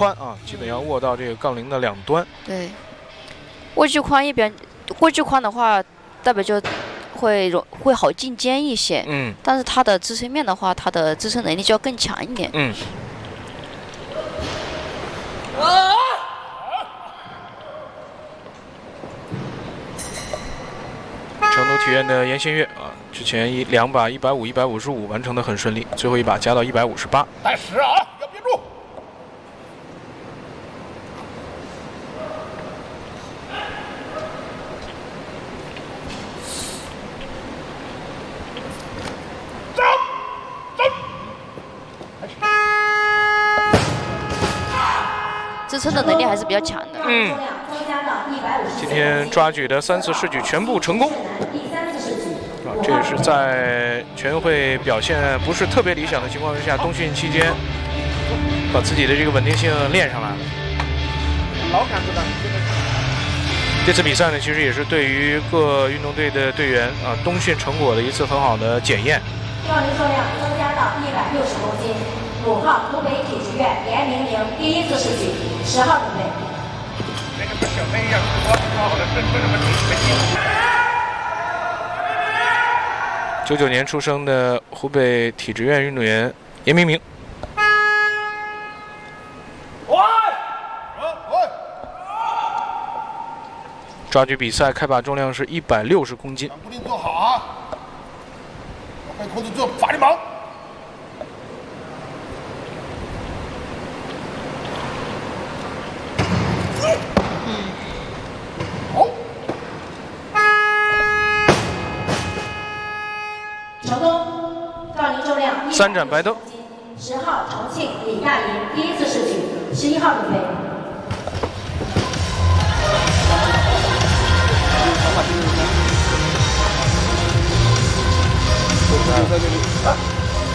宽啊，基本要握到这个杠铃的两端。 对，握距宽的话，代表就会好进肩一些。 嗯。 但是它的支撑面的话，它的支撑能力就要更强一点。 嗯。成都体院的严新月啊，之前两把150、155完成的很顺利，最后一把加到158。 带10啊，要憋住。走，走。 支撑的能力还是比较强的。 嗯。今天抓举的3次试举全部成功。啊，这也是在全运会表现不是特别理想的情况之下，冬训期间把自己的这个稳定性练上来了。 好看这个。 这次比赛呢，其实也是对于各运动队的队员啊冬训成果的一次很好的检验。 杠铃重量增加到160公斤。5号湖北体职院严明明第1次试举，10号准备。 那个不小妹呀，我靠的，这么 99年出生的湖北体职院运动员严明明。抓举比赛开把重量是160公斤。 固定做好啊，要被控制住，发力猛。 成功，杠铃重量 3盏白灯。 10号重庆李大银第1次试举，11号准备。 在这里。